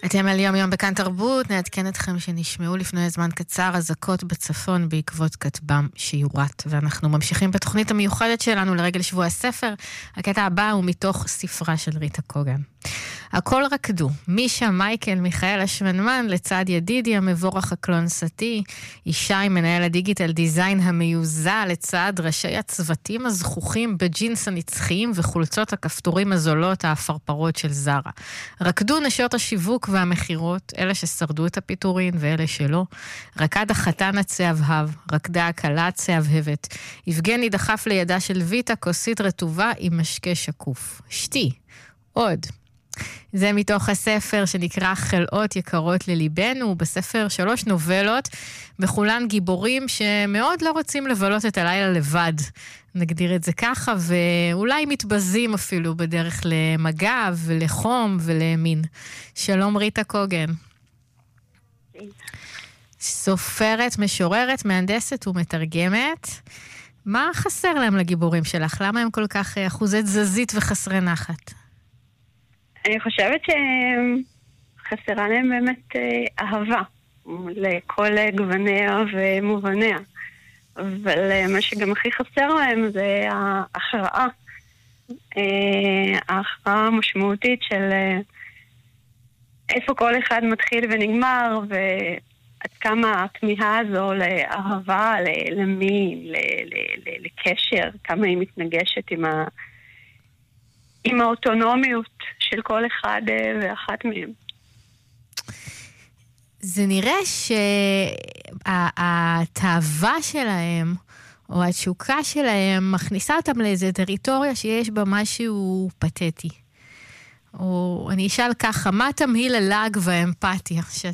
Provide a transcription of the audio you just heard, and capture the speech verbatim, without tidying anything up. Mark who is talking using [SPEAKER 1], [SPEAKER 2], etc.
[SPEAKER 1] אתם על יום יום בכאן תרבות, נעדכן אתכם שנשמעו לפני זמן קצר אזעקות בצפון בעקבות כטב"ם שיורט, ואנחנו ממשיכים בתוכנית המיוחדת שלנו לרגל שבוע הספר. הקטע הבא הוא מתוך ספרה של ריטה קוגן. הכל רקדו, מישה מייקל מיכאל השמנמן לצד ידידי המבורך הקלונסתי, ישי מנהל הדיגיטל דיזיין המיוזע לצד ראשי הצוותים הזכוכים בג'ינס הנצחיים וחולצות הכפתורים הזולות האפרפרות של זרה. רקדו נשות השיווק והמחירות, אלה ששרדו את הפיטורין ואלה שלא. רקד החתן הצהבהב, רקדה הקלה הצהבהבת. יבגני דחף לידה של ויטה כוסית רטובה עם משקה שקוף. שתי, עוד. זה מתוך הספר שנקרא חלאות יקרות לליבנו, בספר שלוש נובלות, בכולן גיבורים שמאוד לא רוצים לבלות את הלילה לבד, נגדיר את זה ככה, ואולי מתבזים אפילו בדרך למגע ולחום ולמין. שלום ריטה קוגן. סופרת, משוררת, מהנדסת ומתרגמת. מה חסר להם לגיבורים שלך? למה הם כל כך אחוזי תזזית וחסרי נחת?
[SPEAKER 2] אני חושבת שחסרה להם באמת אהבה לכל גווניה ומובניה. אבל מה שגם הכי חסר להם זה ההכרעה. ההכרעה המשמעותית של איפה כל אחד מתחיל ונגמר, ועד כמה התמיהה הזו לאהבה, למין, לקשר, כמה היא מתנגשת עם ה... עם האוטונומיות של כל אחד ואחת מהם.
[SPEAKER 1] זה נראה שהתאווה שלהם, או התשוקה שלהם, מכניסה אותם לאיזו טריטוריה שיש בה משהו פתטי. או אני אשאל ככה, מה תמהיל הלעג והאמפתיה שאת